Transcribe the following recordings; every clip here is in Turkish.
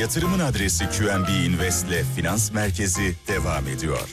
Yatırımın adresi QNB Invest'le Finans Merkezi devam ediyor.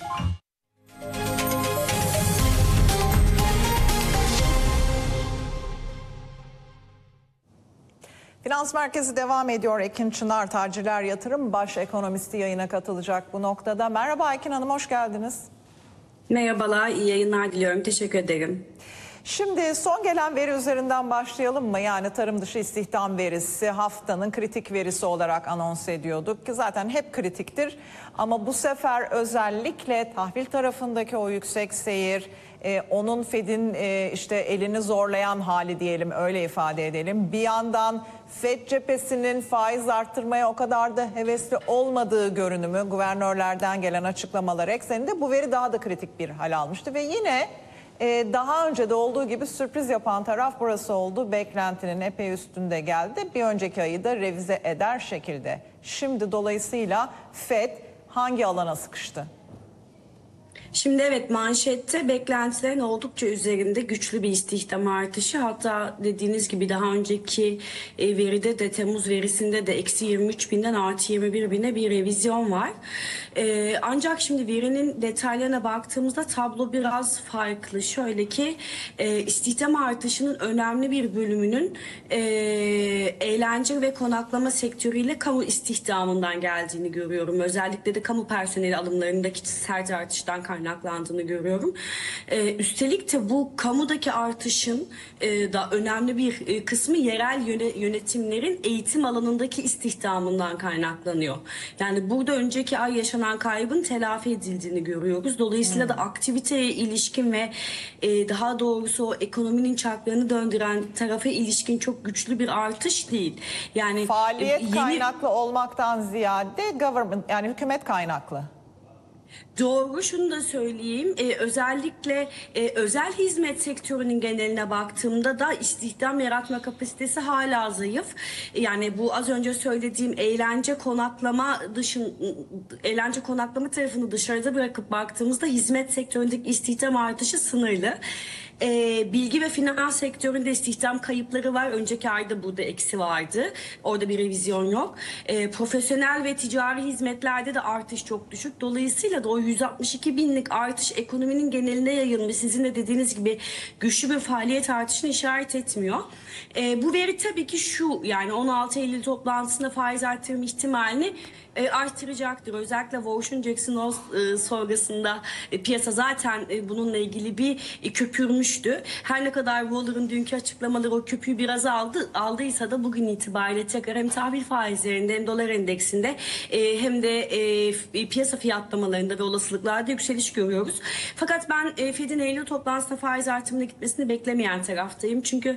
Finans Merkezi devam ediyor. Ekin Çınar, Taciler Yatırım Baş Ekonomisti yayına katılacak bu noktada. Merhaba Ekin Hanım, hoş geldiniz. Merhabalar, iyi yayınlar diliyorum. Teşekkür ederim. Şimdi son gelen veri üzerinden başlayalım mı? Yani tarım dışı istihdam verisi haftanın kritik verisi olarak anons ediyorduk ki zaten hep kritiktir. Ama bu sefer özellikle tahvil tarafındaki o yüksek seyir, onun Fed'in işte elini zorlayan hali diyelim, öyle ifade edelim. Bir yandan Fed cephesinin faiz arttırmaya o kadar da hevesli olmadığı görünümü, guvernörlerden gelen açıklamalar ekseninde bu veri daha da kritik bir hal almıştı ve yine daha önce de olduğu gibi sürpriz yapan taraf burası oldu. Beklentinin epey üstünde geldi. Bir önceki ayı da revize eder şekilde. Şimdi dolayısıyla Fed hangi alana sıkıştı? Şimdi evet, manşette beklentilerin oldukça üzerinde güçlü bir istihdam artışı. Hatta dediğiniz gibi daha önceki veride de, Temmuz verisinde de eksi 23 binden artı 21 bine bir revizyon var. Ancak şimdi verinin detaylarına baktığımızda tablo biraz farklı. Şöyle ki istihdam artışının önemli bir bölümünün eğlence ve konaklama sektörüyle kamu istihdamından geldiğini görüyorum. Özellikle de kamu personeli alımlarındaki sert artıştan kaynaklandığını görüyorum. Üstelik de bu kamudaki artışın da önemli bir kısmı yerel yönetimlerin eğitim alanındaki istihdamından kaynaklanıyor. Yani burada önceki ay yaşanan kaybın telafi edildiğini görüyoruz. Dolayısıyla da aktiviteye ilişkin ve daha doğrusu o ekonominin çarklarını döndüren tarafa ilişkin çok güçlü bir artış değil. Yani faaliyet kaynaklı olmaktan ziyade yani hükümet kaynaklı. Doğru, şunu da söyleyeyim. Özellikle özel hizmet sektörünün geneline baktığımda da istihdam yaratma kapasitesi hala zayıf. Yani bu az önce söylediğim eğlence konaklama tarafını dışarıda bırakıp baktığımızda hizmet sektöründeki istihdam artışı sınırlı. Bilgi ve finans sektöründe istihdam kayıpları var. Önceki ayda burada eksi vardı. Orada bir revizyon yok. Profesyonel ve ticari hizmetlerde de artış çok düşük. Dolayısıyla da o 162 binlik artış ekonominin geneline yayılmış. Sizin de dediğiniz gibi güçlü bir faaliyet artışını işaret etmiyor. Bu veri tabii ki şu, yani 16 Eylül toplantısında faiz artırma ihtimalini arttıracaktır. Özellikle Washington-Jackson Hole sonrasında piyasa zaten bununla ilgili bir köpürmüştü. Her ne kadar Waller'ın dünkü açıklamaları o köpüğü biraz aldıysa da bugün itibariyle tekrar hem tahvil faizlerinde hem dolar endeksinde hem de piyasa fiyatlamalarında ve olasılıklarda yükseliş görüyoruz. Fakat ben Fed'in Eylül toplantısında faiz artımına gitmesini beklemeyen taraftayım. Çünkü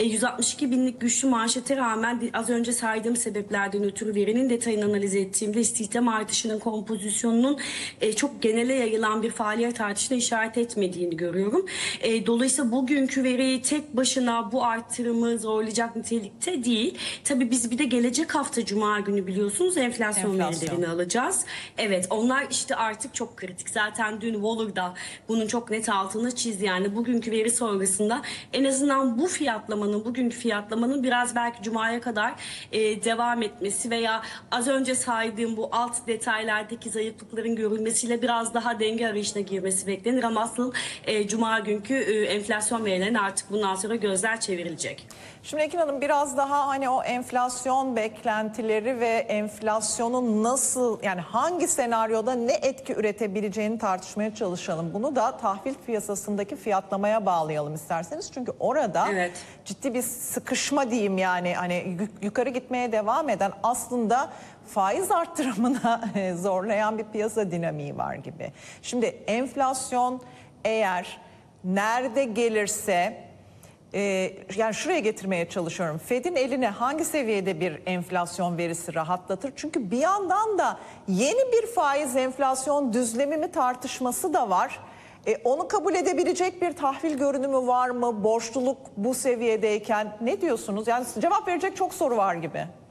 162 binlik güçlü manşete rağmen az önce saydığım sebeplerden ötürü verinin detayını analiz ettiğimde istihdam artışının kompozisyonunun çok genele yayılan bir faaliyet artışına işaret etmediğini görüyorum. Dolayısıyla bugünkü veri tek başına bu artırımı zorlayacak nitelikte değil. Tabii biz bir de gelecek hafta Cuma günü biliyorsunuz enflasyon verilerini alacağız. Evet, onlar işte artık çok kritik. Zaten dün Waller da bunun çok net altını çizdi. Yani bugünkü veri sonrasında en azından bu bugünkü fiyatlamanın biraz belki Cuma'ya kadar devam etmesi veya az önce saydığım bu alt detaylardaki zayıflıkların görülmesiyle biraz daha denge arayışına girmesi beklenir. Ama asıl Cuma günkü enflasyon verilerine artık bundan sonra gözler çevrilecek. Şimdi Ekin Hanım, biraz daha hani o enflasyon beklentileri ve enflasyonun nasıl, yani hangi senaryoda ne etki üretebileceğini tartışmaya çalışalım. Bunu da tahvil piyasasındaki fiyatlamaya bağlayalım isterseniz. Çünkü orada ciddi bir sıkışma diyeyim, yani hani yukarı gitmeye devam eden, aslında faiz arttırımına zorlayan bir piyasa dinamiği var gibi. Şimdi enflasyon eğer nerede gelirse, yani şuraya getirmeye çalışıyorum. Fed'in eline hangi seviyede bir enflasyon verisi rahatlatır? Çünkü bir yandan da yeni bir faiz enflasyon düzlemi mi tartışması da var. Onu kabul edebilecek bir tahvil görünümü var mı? Borçluluk bu seviyedeyken ne diyorsunuz? Yani cevap verecek çok soru var gibi.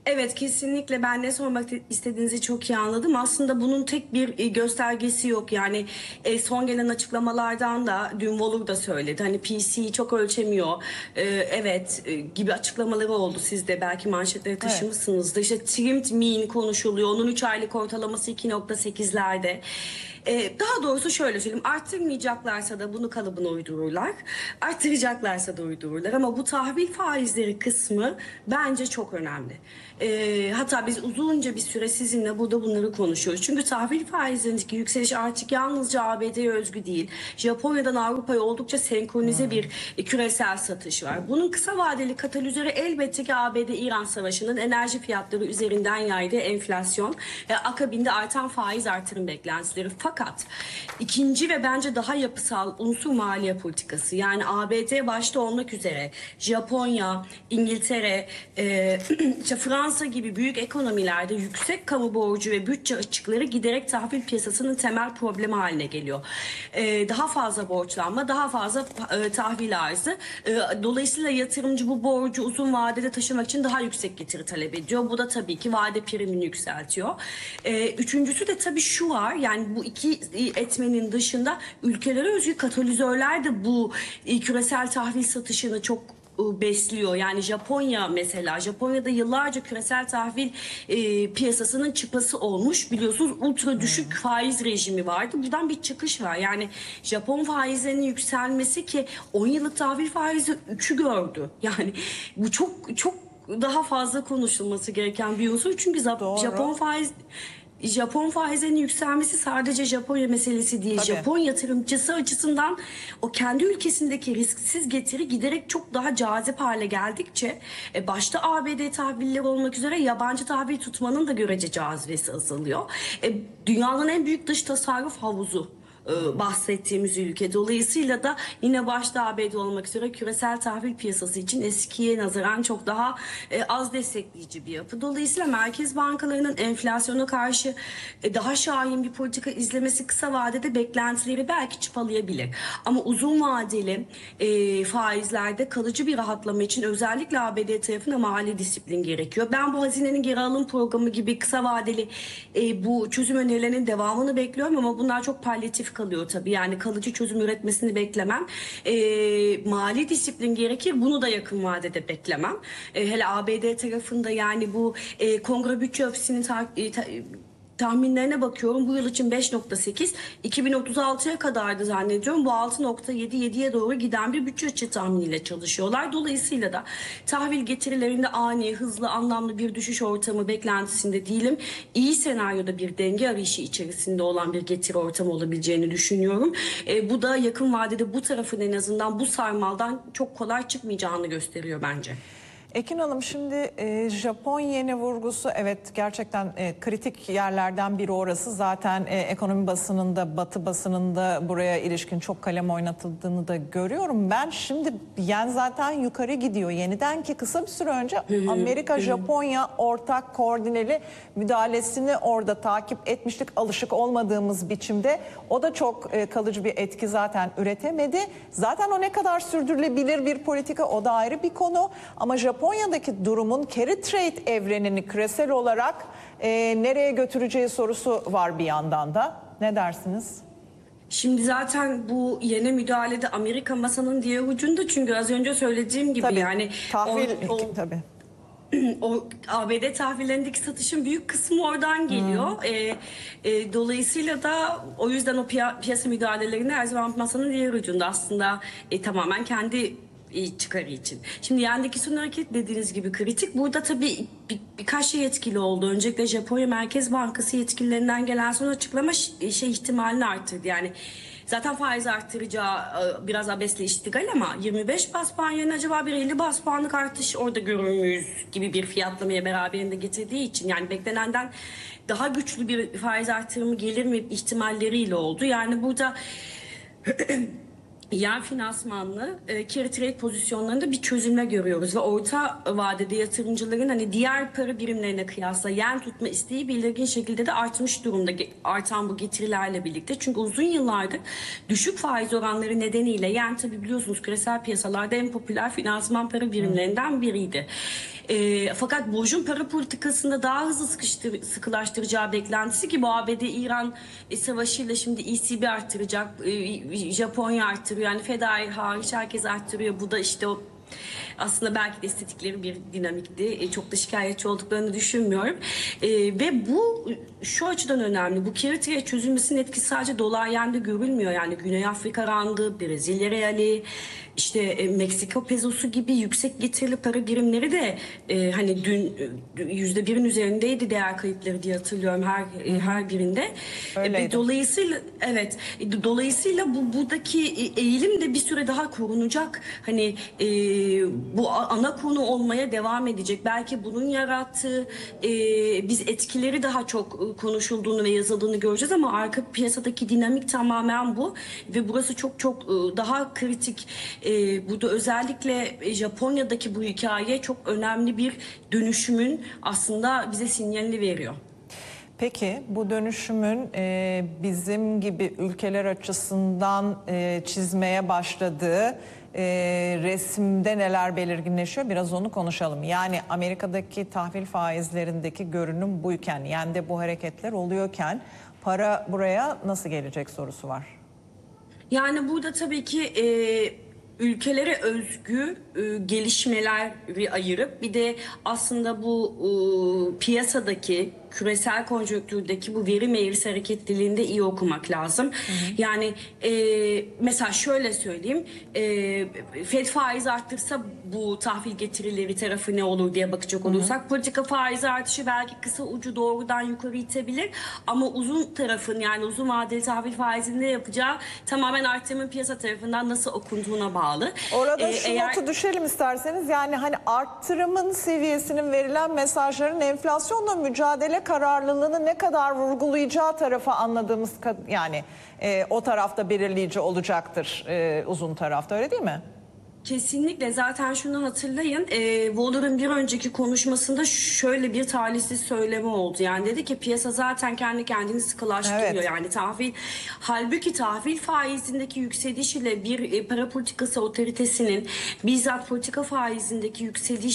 Evet, kesinlikle ben ne sormak istediğinizi çok iyi anladım. Aslında bunun tek bir göstergesi yok. Yani son gelen açıklamalardan da dün Volur da söyledi. Hani PC'yi çok ölçemiyor. Evet gibi açıklamaları oldu. Siz de belki manşetleri Evet. taşımışsınızdır. İşte trimmed mean konuşuluyor. Onun 3 aylık ortalaması 2,8'lerde. Daha doğrusu şöyle söyleyeyim, arttırmayacaklarsa da bunu kalıbına uydururlar, arttıracaklarsa da uydururlar, ama bu tahvil faizleri kısmı bence çok önemli. Hatta biz uzunca bir süre sizinle burada bunları konuşuyoruz. Çünkü tahvil faizlerindeki yükseliş artık yalnızca ABD'ye özgü değil. Japonya'dan Avrupa'ya oldukça senkronize bir küresel satış var. Bunun kısa vadeli katalizörü elbette ki ABD-İran savaşının enerji fiyatları üzerinden yaydığı enflasyon ve akabinde artan faiz artırım beklentileri. Fakat ikinci ve bence daha yapısal unsur maliye politikası. Yani ABD başta olmak üzere Japonya, İngiltere, işte Fransa gibi büyük ekonomilerde yüksek kamu borcu ve bütçe açıkları giderek tahvil piyasasının temel problemi haline geliyor. Daha fazla borçlanma, daha fazla tahvil arzı. Dolayısıyla yatırımcı bu borcu uzun vadede taşımak için daha yüksek getiri talep ediyor. Bu da tabii ki vade primini yükseltiyor. Üçüncüsü de tabii şu var, yani bu iki etmenin dışında ülkelere özgü katalizörler de bu küresel tahvil satışını çok besliyor. Yani Japonya mesela, Japonya'da yıllarca küresel tahvil piyasasının çıpası olmuş. Biliyorsunuz ultra düşük faiz rejimi vardı. Buradan bir çıkış var. Yani Japon faizlerinin yükselmesi, ki 10 yıllık tahvil faizi 3'ü gördü. Yani bu çok daha fazla konuşulması gereken bir unsur. Çünkü Doğru. Japon faizlerinin yükselmesi sadece Japonya meselesi değil. Tabii. Japon yatırımcısı açısından o kendi ülkesindeki risksiz getiri giderek çok daha cazip hale geldikçe başta ABD tahvilleri olmak üzere yabancı tahvil tutmanın da görece cazibesi azalıyor. Dünyanın en büyük dış tasarruf havuzu bahsettiğimiz ülke. Dolayısıyla da yine başta ABD olmak üzere küresel tahvil piyasası için eskiye nazaran çok daha az destekleyici bir yapı. Dolayısıyla merkez bankalarının enflasyona karşı daha şahin bir politika izlemesi kısa vadede beklentileri belki çıpalayabilir. Ama uzun vadeli faizlerde kalıcı bir rahatlama için özellikle ABD tarafına mali disiplin gerekiyor. Ben bu hazinenin geri alım programı gibi kısa vadeli bu çözüm önerilerinin devamını bekliyorum, ama bunlar çok palyatif kalıyor tabii. Yani kalıcı çözüm üretmesini beklemem. Mali disiplin gerekir. Bunu da yakın vadede beklemem. Hele ABD tarafında, yani bu Kongre Bütçe Ofisi'nin tahminlerine bakıyorum. Bu yıl için 5,8, 2036'ya kadardı zannediyorum. Bu 6,7'ye doğru giden bir bütçe açığı tahminiyle çalışıyorlar. Dolayısıyla da tahvil getirilerinde ani, hızlı, anlamlı bir düşüş ortamı beklentisinde değilim. İyi senaryoda bir denge arayışı içerisinde olan bir getiri ortamı olabileceğini düşünüyorum. Bu da yakın vadede bu tarafın en azından bu sarmaldan çok kolay çıkmayacağını gösteriyor bence. Ekin Hanım, şimdi Japon yeni vurgusu, evet, gerçekten kritik yerlerden biri orası. Zaten ekonomi basınında, batı basınında buraya ilişkin çok kalem oynatıldığını da görüyorum. Ben şimdi yen zaten yukarı gidiyor yeniden, ki kısa bir süre önce Amerika-Japonya ortak koordineli müdahalesini orada takip etmiştik. Alışık olmadığımız biçimde. O da çok kalıcı bir etki zaten üretemedi. Zaten o ne kadar sürdürülebilir bir politika, o da ayrı bir konu. Ama Japonya'daki durumun carry trade evrenini küresel olarak nereye götüreceği sorusu var bir yandan da. Ne dersiniz? Şimdi zaten bu yeni müdahalede Amerika masanın diğer ucunda, çünkü az önce söylediğim gibi Tabii, yani tahvil tabii. o ABD tahvillerindeki satışın büyük kısmı oradan geliyor. Dolayısıyla da o yüzden o piyasa müdahalelerinde her zaman masanın diğer ucunda, aslında tamamen kendi çıkarı için. Şimdi yandaki son hareket dediğiniz gibi kritik. Burada tabii birkaç şey etkili oldu. Öncelikle Japonya Merkez Bankası yetkililerinden gelen son açıklama ihtimalini arttırdı. Yani zaten faiz arttıracağı biraz abesle iştigal, ama 25 bas puan yerine acaba bir 50 bas puanlık artış orada görür müyüz gibi bir fiyatlamaya beraberinde getirdiği için, yani beklenenden daha güçlü bir faiz artırımı gelir mi ihtimalleriyle oldu. Yani burada yen finansmanlı carry trade pozisyonlarında bir çözülme görüyoruz ve orta vadede yatırımcıların hani diğer para birimlerine kıyasla yen tutma isteği belirgin şekilde de artmış durumda, artan bu getirilerle birlikte. Çünkü uzun yıllardır düşük faiz oranları nedeniyle yen, tabii biliyorsunuz, küresel piyasalarda en popüler finansman para birimlerinden biriydi. Fakat Burcu'nun para politikasında daha hızlı sıkılaştıracağı beklentisi ki bu ABD-İran savaşıyla şimdi ECB arttıracak, Japonya arttırıyor. Yani Fed hariç herkes arttırıyor. Bu da işte o aslında belki de estetikleri bir dinamikti. Çok da şikayetçi olduklarını düşünmüyorum. Ve bu şu açıdan önemli. Bu Kiritra'ya çözülmesinin etkisi sadece dolar yende görülmüyor. Yani Güney Afrika randı, Brezilya reali, işte Meksika pezosu gibi yüksek getirili para birimleri de hani dün %1'in üzerindeydi değer kayıpları diye hatırlıyorum her birinde. Dolayısıyla evet, dolayısıyla buradaki eğilim de bir süre daha korunacak. Hani bu ana konu olmaya devam edecek. Belki bunun yarattığı biz etkileri daha çok konuşulduğunu ve yazıldığını göreceğiz ama arka piyasadaki dinamik tamamen bu ve burası çok çok daha kritik. Burada özellikle Japonya'daki bu hikaye çok önemli bir dönüşümün aslında bize sinyalini veriyor. Peki bu dönüşümün bizim gibi ülkeler açısından çizmeye başladığı resimde neler belirginleşiyor? Biraz onu konuşalım. Yani Amerika'daki tahvil faizlerindeki görünüm buyken, yende bu hareketler oluyorken para buraya nasıl gelecek sorusu var. Yani burada tabii ki ülkelere özgü gelişmeleri ayırıp bir de aslında bu piyasadaki küresel konjonktürdeki bu verim eğrisi hareketliliğini de iyi okumak lazım. Yani mesela şöyle söyleyeyim, Fed faiz arttırsa bu tahvil getirileri tarafı ne olur diye bakacak olursak politika faiz artışı belki kısa ucu doğrudan yukarı itebilir ama uzun tarafın yani uzun vadeli tahvil faizinin ne yapacağı tamamen arttırımın piyasa tarafından nasıl okunduğuna bağlı. Orada şu notu düşelim isterseniz, yani hani arttırımın seviyesinin verilen mesajların enflasyonla mücadele kararlılığını ne kadar vurgulayacağı tarafı anladığımız yani o tarafta belirleyici olacaktır uzun tarafta, öyle değil mi? Kesinlikle. Zaten şunu hatırlayın, Waller'ın bir önceki konuşmasında şöyle bir talihsiz söylemi oldu. Yani dedi ki piyasa zaten kendi kendini sıkılaştırıyor. Evet. Yani halbuki tahvil faizindeki yükseliş ile bir para politikası otoritesinin bizzat politika faizindeki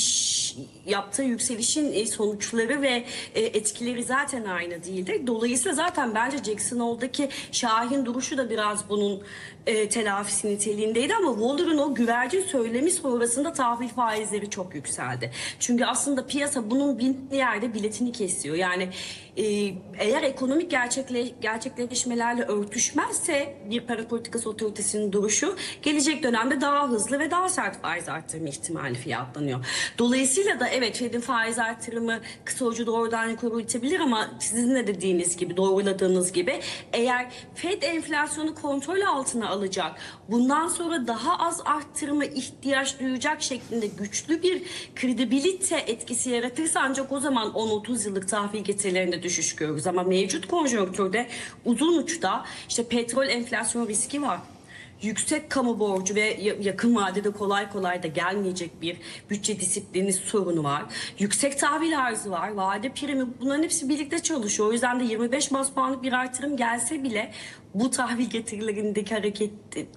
yaptığı yükselişin sonuçları ve etkileri zaten aynı değildir. Dolayısıyla zaten bence Jackson Hole'daki Şahin duruşu da biraz bunun telafisi niteliğindeydi ama Waller'ın o güvercin söylemi sonrasında tahvil faizleri çok yükseldi. Çünkü aslında piyasa bunun bir yerde biletini kesiyor. Yani eğer ekonomik gerçekleşmelerle örtüşmezse bir para politikası otoritesinin duruşu gelecek dönemde daha hızlı ve daha sert faiz artırma ihtimali fiyatlanıyor. Dolayısıyla da evet Fed'in faiz artırımı kısa ucu doğrudan yukarı itebilir ama sizin de dediğiniz gibi, doğruladığınız gibi eğer Fed enflasyonu kontrol altına alacak, bundan sonra daha az arttırma ihtiyaç duyacak şeklinde güçlü bir kredibilite etkisi yaratırsa ancak o zaman 10-30 yıllık tahvil getirilerinde düşüş görürüz. Ama mevcut konjonktürde uzun uçta işte petrol enflasyon riski var. Yüksek kamu borcu ve yakın vadede kolay kolay da gelmeyecek bir bütçe disiplini sorunu var. Yüksek tahvil arzı var, vade primi, bunların hepsi birlikte çalışıyor. O yüzden de 25 bas puanlık bir artırım gelse bile bu tahvil getirilerindeki hareket,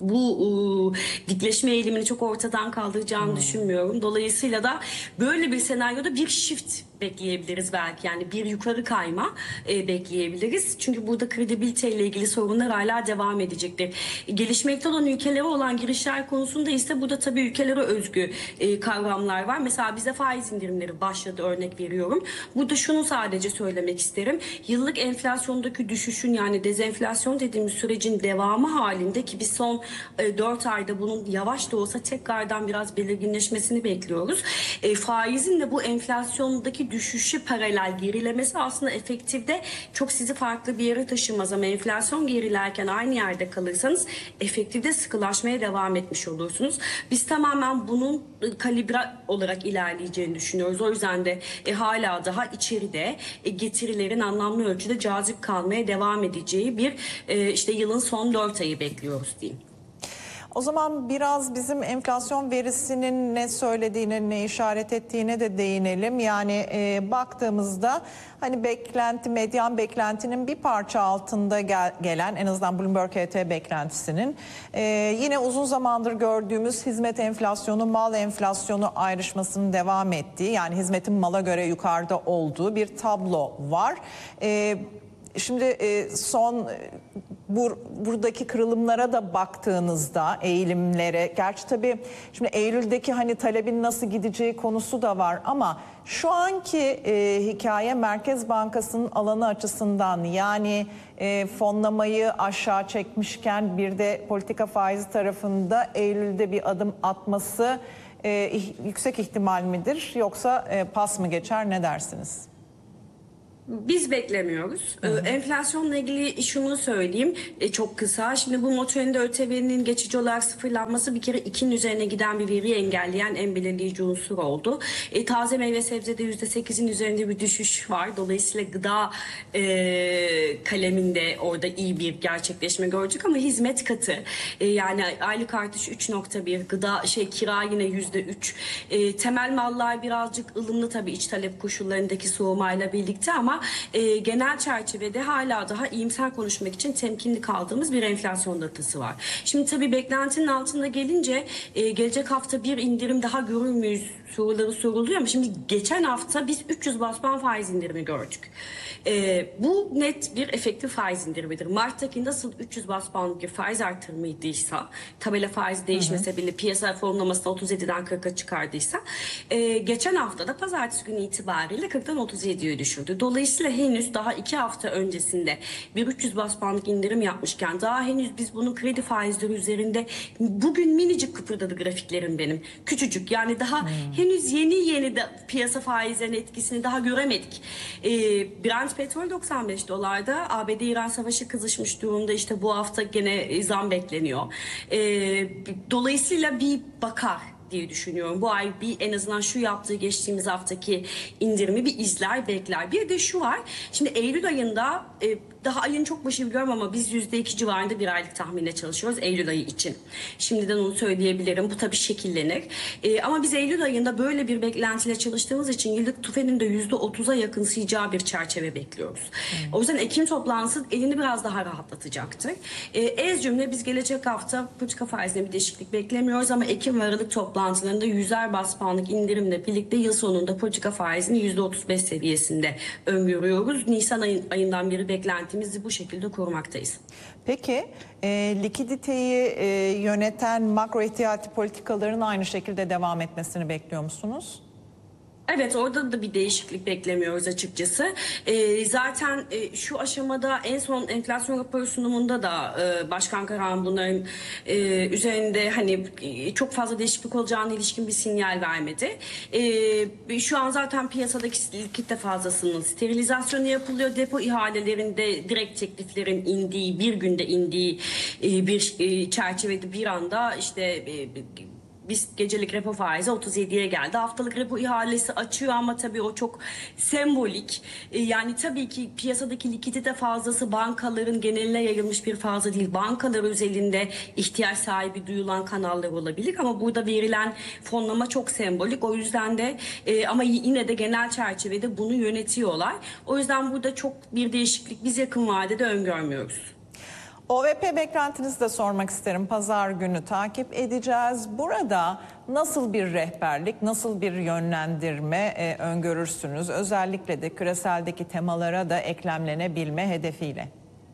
bu dikleşme eğilimini çok ortadan kaldıracağını düşünmüyorum. Dolayısıyla da böyle bir senaryoda bir shift bekleyebiliriz belki. Yani bir yukarı kayma bekleyebiliriz. Çünkü burada kredibilite ile ilgili sorunlar hala devam edecektir. Gelişmekte olan ülkelere olan girişler konusunda ise burada tabii ülkelere özgü kavramlar var. Mesela bize faiz indirimleri başladı, örnek veriyorum. Burada şunu sadece söylemek isterim. Yıllık enflasyondaki düşüşün, yani dezenflasyon dediğimiz sürecin devamı halinde ki biz son 4 ayda bunun yavaş da olsa tekrardan biraz belirginleşmesini bekliyoruz. Faizin de bu enflasyondaki düşüşü paralel gerilemesi aslında efektifte çok sizi farklı bir yere taşımaz ama enflasyon gerilerken aynı yerde kalırsanız efektifte sıkılaşmaya devam etmiş olursunuz. Biz tamamen bunun kalibre olarak ilerleyeceğini düşünüyoruz. O yüzden de hala daha içeride getirilerin anlamlı ölçüde cazip kalmaya devam edeceği bir işte yılın son 4 ayı bekliyoruz diyeyim. O zaman biraz bizim enflasyon verisinin ne söylediğine, ne işaret ettiğine de değinelim. Yani baktığımızda hani medyan beklentinin bir parça altında gelen, en azından Bloomberg HT beklentisinin yine uzun zamandır gördüğümüz hizmet enflasyonu, mal enflasyonu ayrışmasının devam ettiği, yani hizmetin mala göre yukarıda olduğu bir tablo var. Şimdi buradaki kırılımlara da baktığınızda, eğilimlere, gerçi tabii şimdi Eylül'deki hani talebin nasıl gideceği konusu da var ama şu anki hikaye Merkez Bankası'nın alanı açısından, yani fonlamayı aşağı çekmişken bir de politika faizi tarafında Eylül'de bir adım atması yüksek ihtimal midir, yoksa pas mı geçer, ne dersiniz? Biz beklemiyoruz. Enflasyonla ilgili şunu söyleyeyim çok kısa. Şimdi bu motorinde ÖTV'nin geçici olarak sıfırlanması bir kere 2'nin üzerine giden bir veriyi engelleyen en belirleyici unsur oldu. Taze meyve sebzede %8'in üzerinde bir düşüş var. Dolayısıyla gıda kaleminde orada iyi bir gerçekleşme gördük ama hizmet katı yani aylık artış 3.1, gıda kira yine %3. Temel mallar birazcık ılımlı tabii iç talep koşullarındaki soğumayla birlikte ama genel çerçevede hala daha iyimser konuşmak için temkinli kaldığımız bir enflasyon datası var. Şimdi tabii beklentinin altında gelince gelecek hafta bir indirim daha görür müyüz soruları soruluyor ama şimdi geçen hafta biz 300 bas puan faiz indirimi gördük. Bu net bir efektif faiz indirimidir. Mart'taki nasıl 300 bas puanlık bir faiz artırımıydıysa, tabela faizi değişmese bile piyasa formlamasını 37'den 40'a çıkardıysa, geçen hafta da pazartesi günü itibariyle 40'tan 37'ye düşürdü. Dolayısıyla henüz daha 2 hafta öncesinde bir 300 bas puanlık indirim yapmışken daha henüz biz bunun kredi faizleri üzerinde bugün minicik kıpırdadı grafiklerim benim. Küçücük, yani daha henüz yeni de piyasa faizlerinin etkisini daha göremedik. Brent petrol 95 dolarda. ABD-İran savaşı kızışmış durumda. İşte bu hafta gene zam bekleniyor. Dolayısıyla bir bakar diye düşünüyorum. Bu ay bir en azından şu yaptığı geçtiğimiz haftaki indirimi bir izler, bekler. Bir de şu var. Şimdi Eylül ayında daha ayın çok başı biliyorum ama biz %2 civarında bir aylık tahminle çalışıyoruz Eylül ayı için. Şimdiden onu söyleyebilirim. Bu tabii şekillenir. Ama biz Eylül ayında böyle bir beklentiyle çalıştığımız için yıllık tüfenin de %30'a yakınsayacağı bir çerçeve bekliyoruz. O yüzden Ekim toplantısı elini biraz daha rahatlatacaktır. Ez cümle biz gelecek hafta politika faizinde bir değişiklik beklemiyoruz ama Ekim ve Aralık toplantılarında 100'er bas puanlık indirimle birlikte yıl sonunda politika faizini %35 seviyesinde öngörüyoruz. Nisan ayından beri beklentimizi bu şekilde korumaktayız. Peki likiditeyi yöneten makro ihtiyati politikaların aynı şekilde devam etmesini bekliyor musunuz? Evet, orada da bir değişiklik beklemiyoruz açıkçası. Zaten şu aşamada en son enflasyon raporu sunumunda da Başkan Karahan bunların üzerinde hani çok fazla değişiklik olacağına ilişkin bir sinyal vermedi. Şu an zaten piyasadaki likidite fazlasının sterilizasyonu yapılıyor. Depo ihalelerinde direkt tekliflerin indiği, bir günde indiği bir çerçevede bir anda işte biz gecelik repo faizi 37'ye geldi. Haftalık repo ihalesi açıyor ama tabii o çok sembolik. Yani tabii ki piyasadaki likidite fazlası bankaların geneline yayılmış bir fazla değil. Bankalar özelinde ihtiyaç sahibi duyulan kanallar olabilir ama burada verilen fonlama çok sembolik. O yüzden de ama yine de genel çerçevede bunu yönetiyorlar. O yüzden burada çok bir değişiklik biz yakın vadede öngörmüyoruz. OVP beklentinizi de sormak isterim. Pazar günü takip edeceğiz. Burada nasıl bir rehberlik, nasıl bir yönlendirme öngörürsünüz? Özellikle de küreseldeki temalara da eklemlenebilme hedefiyle.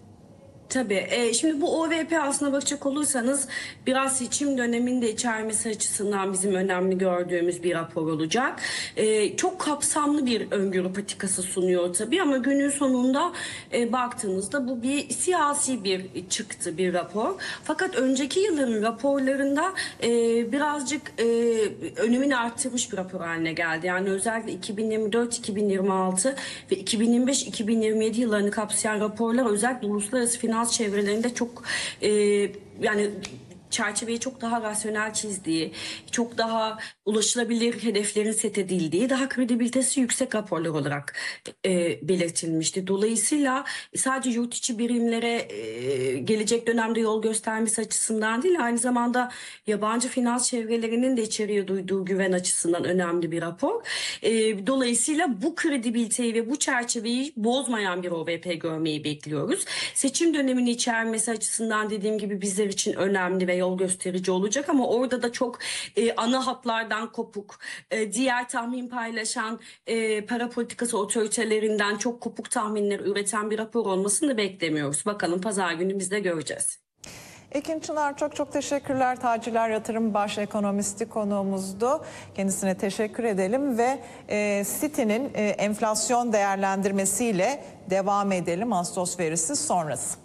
Tabii. Şimdi bu OVP aslına bakacak olursanız biraz seçim döneminde içermesi açısından bizim önemli gördüğümüz bir rapor olacak. Çok kapsamlı bir öngörü patikası sunuyor tabii ama günün sonunda baktığınızda bu bir siyasi bir çıktı bir rapor. Fakat önceki yılların raporlarında birazcık önemini arttırmış bir rapor haline geldi. Yani özellikle 2024, 2026 ve 2025, 2027 yıllarını kapsayan raporlar özellikle uluslararası finans çevrelerinde çok yani çerçeveyi çok daha rasyonel çizdiği, çok daha ulaşılabilir hedeflerin set edildiği, daha kredibilitesi yüksek raporlar olarak belirtilmişti. Dolayısıyla sadece yurt içi birimlere gelecek dönemde yol göstermesi açısından değil, aynı zamanda yabancı finans çevrelerinin de içeriye duyduğu güven açısından önemli bir rapor. Dolayısıyla bu kredibiliteyi ve bu çerçeveyi bozmayan bir OVP görmeyi bekliyoruz. Seçim dönemini içermesi açısından dediğim gibi bizler için önemli ve yol gösterici olacak ama orada da çok ana hatlardan kopuk, diğer tahmin paylaşan para politikası otoritelerinden çok kopuk tahminler üreten bir rapor olmasını da beklemiyoruz. Bakalım pazar günü biz de göreceğiz. Ekin Çınar çok çok teşekkürler. Taciler Yatırım Baş Ekonomisti konuğumuzdu. Kendisine teşekkür edelim ve Citi'nin enflasyon değerlendirmesiyle devam edelim. Ağustos verisi sonrası.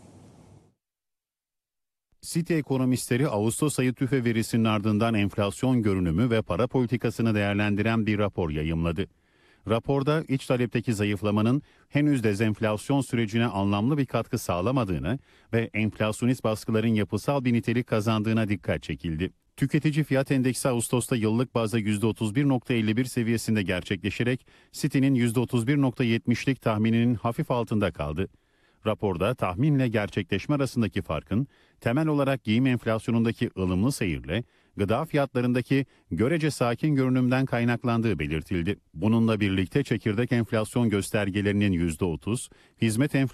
Citi ekonomistleri Ağustos ayı tüfe verisinin ardından enflasyon görünümü ve para politikasını değerlendiren bir rapor yayımladı. Raporda iç talepteki zayıflamanın henüz dezenflasyon sürecine anlamlı bir katkı sağlamadığını ve enflasyonist baskıların yapısal bir nitelik kazandığına dikkat çekildi. Tüketici fiyat endeksi Ağustos'ta yıllık bazda %31.51 seviyesinde gerçekleşerek Citi'nin %31.70'lik tahmininin hafif altında kaldı. Raporda tahminle gerçekleşme arasındaki farkın temel olarak giyim enflasyonundaki ılımlı seyirle gıda fiyatlarındaki görece sakin görünümden kaynaklandığı belirtildi. Bununla birlikte çekirdek enflasyon göstergelerinin %30, hizmet enflasyonu